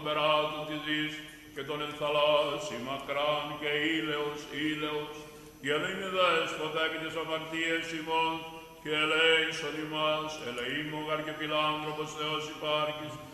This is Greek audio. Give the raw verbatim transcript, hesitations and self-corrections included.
περάτων της γης και των εν θαλάσσι μακράν και ήλαιος, ήλαιος, και ελεήμαι δέσποτα επί τις αμαρτίες ημών, και ελέησον ημάς, ελεήμογαρ και φιλάνθρωπος Θεός υπάρχεις,